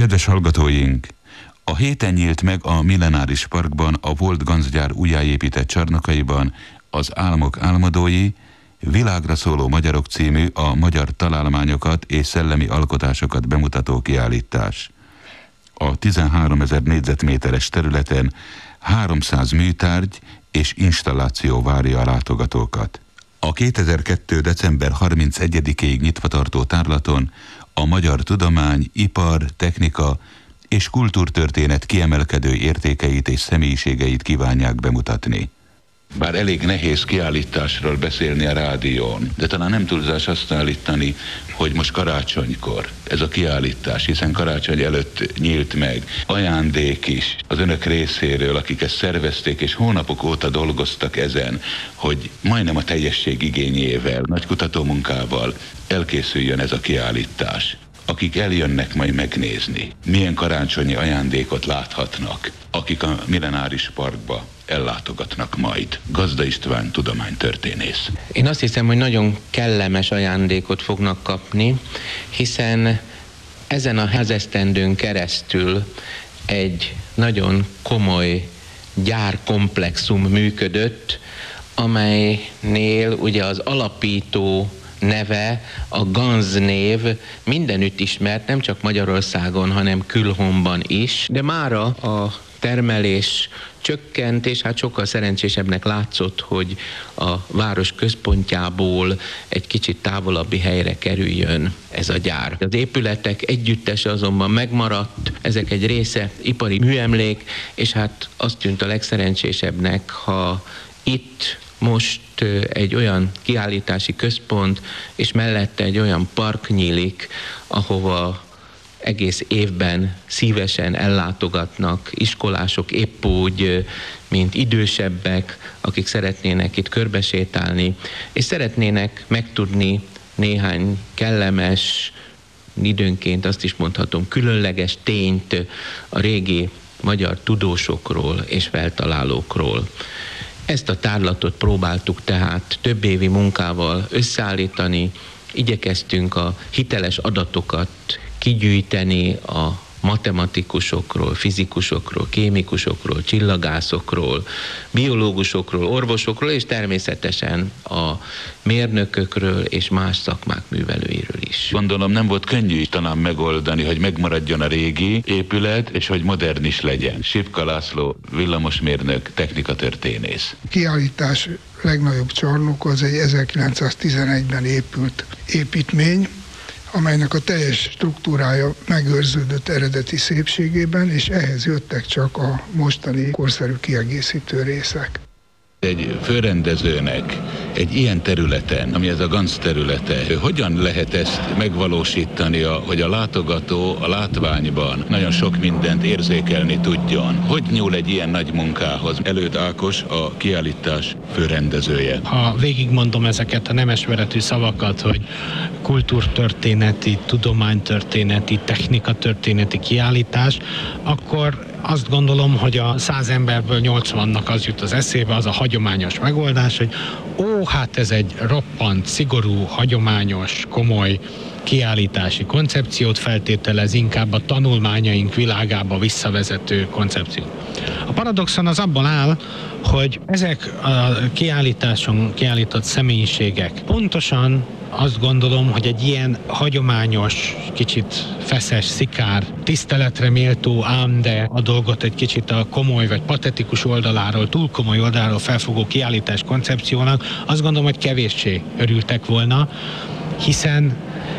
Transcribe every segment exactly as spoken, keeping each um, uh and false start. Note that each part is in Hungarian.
Kedves hallgatóink! A héten nyílt meg a Millenáris Parkban, a volt Ganz-gyár újjáépített csarnokaiban az Álmok álmodói, Világra szóló magyarok című a magyar találmányokat és szellemi alkotásokat bemutató kiállítás. A tizenháromezer négyzetméteres területen háromszáz műtárgy és installáció várja a látogatókat. A kétezer-kettő. december harmincegyedikéig nyitva tartó tárlaton a magyar tudomány, ipar, technika és kultúrtörténet kiemelkedő értékeit és személyiségeit kívánják bemutatni. Bár elég nehéz kiállításról beszélni a rádión, de talán nem túlzás azt állítani, hogy most karácsonykor ez a kiállítás, hiszen karácsony előtt nyílt meg, ajándék is az önök részéről, akik ezt szervezték és hónapok óta dolgoztak ezen, hogy majdnem a teljesség igényével, nagy kutatómunkával elkészüljön ez a kiállítás. Akik eljönnek majd megnézni, milyen karácsonyi ajándékot láthatnak, akik a Millenáris Parkba ellátogatnak majd. Gazda István tudománytörténész. Én azt hiszem, hogy nagyon kellemes ajándékot fognak kapni, hiszen ezen a házesztendőn keresztül egy nagyon komoly gyárkomplexum működött, amelynél ugye az alapító neve, a Ganz név mindenütt ismert, nem csak Magyarországon, hanem külhonban is, de mára a termelés csökkent, és hát sokkal szerencsésebbnek látszott, hogy a város központjából egy kicsit távolabbi helyre kerüljön ez a gyár. Az épületek együttese azonban megmaradt, ezek egy része ipari műemlék, és hát azt tűnt a legszerencsésebbnek, ha itt most egy olyan kiállítási központ, és mellette egy olyan park nyílik, ahova egész évben szívesen ellátogatnak iskolások, épp úgy, mint idősebbek, akik szeretnének itt körbesétálni, és szeretnének megtudni néhány kellemes, időnként azt is mondhatom, különleges tényt a régi magyar tudósokról és feltalálókról. Ezt a tárlatot próbáltuk tehát több évi munkával összeállítani, igyekeztünk a hiteles adatokat kigyűjteni a matematikusokról, fizikusokról, kémikusokról, csillagászokról, biológusokról, orvosokról, és természetesen a mérnökökről és más szakmák művelőiről is. Gondolom nem volt könnyű talán megoldani, hogy megmaradjon a régi épület, és hogy modern is legyen. Sipka László, villamosmérnök, technikatörténész. Kiállítás legnagyobb csarnok az egy ezerkilencszáztizenegyben épült építmény, amelynek a teljes struktúrája megőrződött eredeti szépségében, és ehhez jöttek csak a mostani korszerű kiegészítő részek. Egy főrendezőnek egy ilyen területen, ami ez a Ganz területe, hogyan lehet ezt megvalósítani, hogy a látogató a látványban nagyon sok mindent érzékelni tudjon? Hogy nyúl egy ilyen nagy munkához? Előtt Ákos, a kiállítás főrendezője. Ha végigmondom ezeket a nemesveretű szavakat, hogy kultúrtörténeti, tudománytörténeti, technikatörténeti kiállítás, akkor azt gondolom, hogy a száz emberből nyolcvannak az jut az eszébe, az a hagyományos megoldás, hogy ó, hát ez egy roppant, szigorú, hagyományos, komoly kiállítási koncepciót feltételez, inkább a tanulmányaink világába visszavezető koncepció. A paradoxon az abban áll, hogy ezek a kiállításon kiállított személyiségek pontosan azt gondolom, hogy egy ilyen hagyományos, kicsit feszes, szikár, tiszteletre méltó, ám de a dolgot egy kicsit a komoly vagy patetikus oldaláról, túl komoly oldaláról felfogó kiállítás koncepciónak, azt gondolom, hogy kevéssé örültek volna, hiszen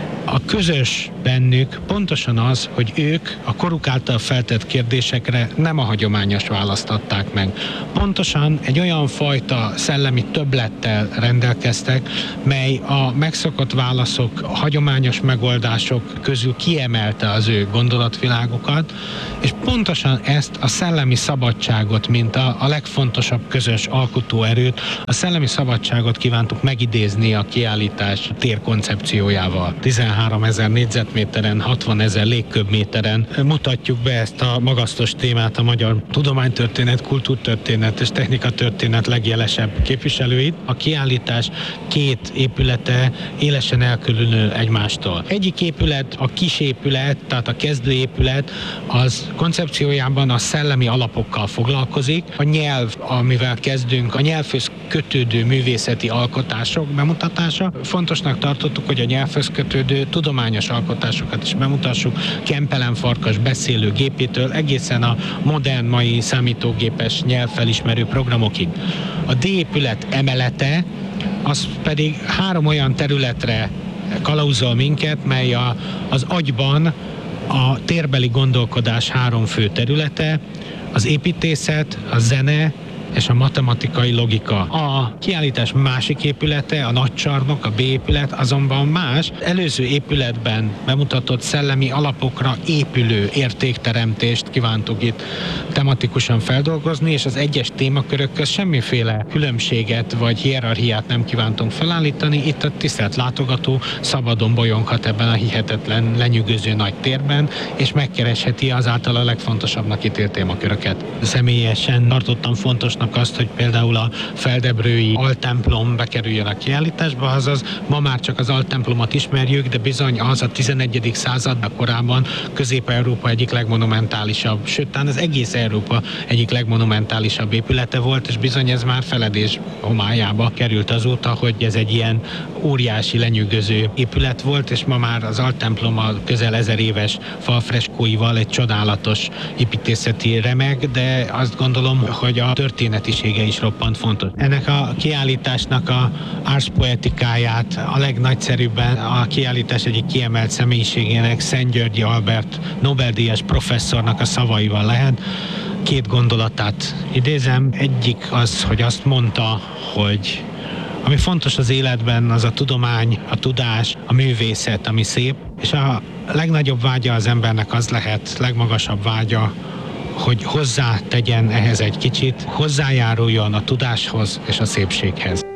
a közös bennük pontosan az, hogy ők a koruk által feltett kérdésekre nem a hagyományos választ adták meg. Pontosan egy olyan fajta szellemi többlettel rendelkeztek, mely a megszokott válaszok, a hagyományos megoldások közül kiemelte az ő gondolatvilágukat, és pontosan ezt a szellemi szabadságot, mint a, a legfontosabb közös alkotóerőt, a szellemi szabadságot kívántuk megidézni a kiállítás térkoncepciójával. tizenhárom tizenhárom ezer négyzetméteren, hatvan ezer légköbméteren mutatjuk be ezt a magasztos témát, a magyar tudománytörténet, kultúrtörténet és technikatörténet legjelesebb képviselőit. A kiállítás két épülete élesen elkülönül egymástól. Egyik épület, a kis épület, tehát a kezdőépület, az koncepciójában a szellemi alapokkal foglalkozik. A nyelv, amivel kezdünk, a nyelvhöz kötődő művészeti alkotások bemutatása. Fontosnak tartottuk, hogy a nyelvhöz kötődő tudományos alkotásokat is bemutassuk, Kempelen-Farkas beszélő gépétől egészen a modern mai számítógépes nyelvfelismerő programokig. A D épület emelete, az pedig három olyan területre kalauzol minket, mely a, az agyban a térbeli gondolkodás három fő területe, az építészet, a zene és a matematikai logika. A kiállítás másik épülete, a nagycsarnok, a B épület azonban más. Előző épületben bemutatott szellemi alapokra épülő értékteremtést kívántuk itt tematikusan feldolgozni, és az egyes témakörök közt semmiféle különbséget vagy hierarchiát nem kívántunk felállítani. Itt a tisztelt látogató szabadon bolyonghat ebben a hihetetlen, lenyűgöző nagy térben, és megkeresheti azáltal a legfontosabbnak ítélt témaköröket. Személyesen tartottam fontosnak azt, hogy például a feldebrői altemplom bekerüljön a kiállításba, azaz ma már csak az altemplomot ismerjük, de bizony az a tizenegyedik század korában Közép-Európa egyik legmonumentálisabb, sőt, talán az egész Európa egyik legmonumentálisabb épülete volt, és bizony ez már feledés homályába került azóta, hogy ez egy ilyen óriási, lenyűgöző épület volt, és ma már az altemplom a közel ezer éves falfreskóival egy csodálatos építészeti remeg, de azt gondolom, hogy a történetisége is roppant fontos. Ennek a kiállításnak a ars poetikáját a legnagyszerűbben a kiállítás egyik kiemelt személyiségének, Szent-Györgyi Albert Nobel-díjas professzornak a szavaival lehet. Két gondolatát idézem. Egyik az, hogy azt mondta, hogy ami fontos az életben, az a tudomány, a tudás, a művészet, ami szép, és a legnagyobb vágya az embernek az lehet, legmagasabb vágya, hogy hozzá tegyen ehhez egy kicsit, hozzájáruljon a tudáshoz és a szépséghez.